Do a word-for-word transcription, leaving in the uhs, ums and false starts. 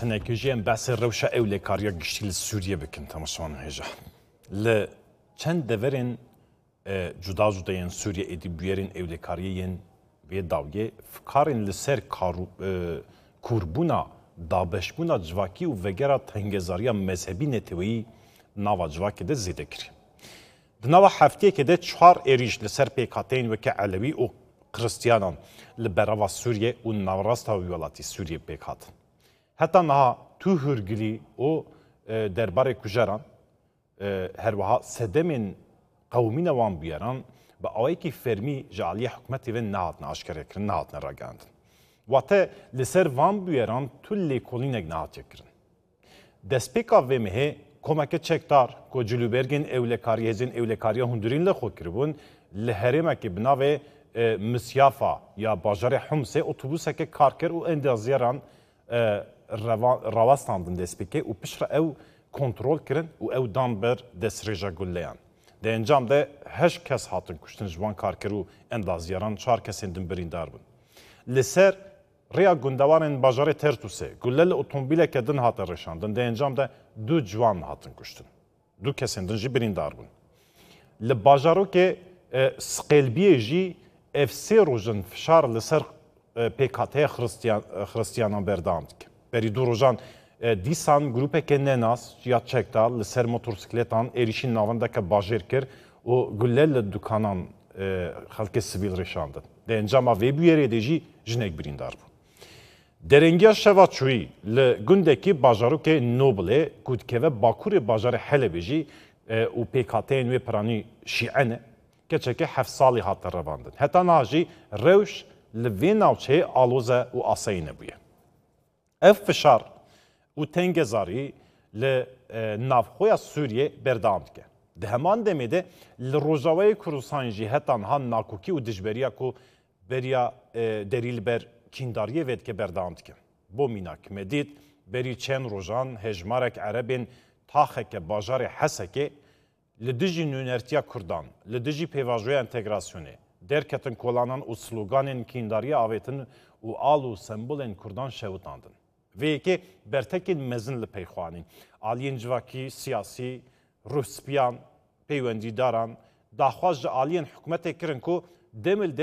تنکیجیم بحث روشا اول کاریا گشتی لسوریه بکن تماشان هجا ل چند دورن جدا جدا ین سوریه ادی بیارن اول کاریین و داویه فکارن لسر کارو کوربونا دابشبونا جواکی و وگرا تنگزاریا مذهبی نتوی نوا جواکی ده زیده کری. دنوا هفته که ده چهار ایریش لسر پیکاتین و که علوی و کریستیانان لبروا سوریه و نوراستا ویولاتی سوریه پیکاتن. حتی نه تو هرگلی و درباره کجران هر وها سدمن قومین وان بیارن با آوایی که فرمی جالی حکمتی و نهات ناشکره کرن نهات نراگاندن. وقتی لسر وان بیارن تو لیکولینگ نهات کرن. دسپیکا و مه کمک چکتار که جلوبرگین اولکاری هزین اولکاری هندورین لخو کربون لحرمه که بناوه مسیافا یا باجار حمسه اتوبوسه که کارکر و اندازیران رواستاندن دسپیکه و پشر او کنترل کرن و او دان بر دست ریجا گلیان. ده انجام ده هشت کس هاتن کشتن جوان کارکر و اندازیران چهار کس اندن بریندار بون. لسر ریا گندوان باجار ترتوسه گلل اتومبیله که دن هاتن رشاندن ده انجام ده دو جوان هاتن کشتن. دو کس اندن جی بریندار بون. لباجارو که سقلبیه جی اف سی روزن فشار لسر پیکاته خریستیان خریستیانان برداند که بری دو روزان دیسان گروپه که نناس یا چکتال لسر موتورسیکلتان ایریشین ناونده که باجر کرد و گلل دکانان خلک سیویل رشاندن. ده انجام وی بیاره دیجی جنگ بریندار بود. درنگیا شواچوی لگنده کی باجارو که نوبله کود که و باکور باجار حلبیجی و پیکاته نوی پرانی شیعه که چکه هفت سالی هات رواندن. حتی ناجی روش لوی ناوچه آلوزه و آسایی نبویه. اف فشار و تنگزاری لنافخویا سوریه بردامد که. ده همان دمیده لروجاوی کروسانجی حتی ها ناکوکی و دجبریا کو بریا دریل بر کینداریه وید که بردامد که. بو میناک مدید بری چند روزان هجمارک عربین تاخه که باجار حسه که لدیجی نونرتیا کردان، لدیجی پیواجوی انتگراسیونه، درکتن کلانان و سلوگانین کینداری آویتن و آل و سمبولین کردان شوتاندن. و که برتکین مزن لپیخوانین. آلین جواکی سیاسی، روسپیان، پیوندی داران، داخواج آلین حکومت کرن کو دمل